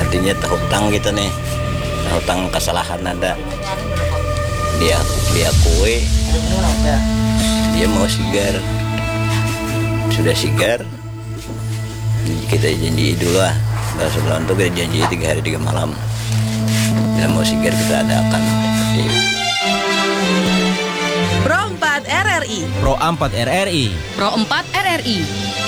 Artinya hutang kita nih, hutang kesalahan ada. Dia kue, dia mau sigar, sudah sigar, kita janji dulu lah. Sebelum itu kita janji 3 hari 3 malam. Bila mau sigar kita adakan. Pro 4 RRI. Pro 4 RRI. Pro 4 RRI.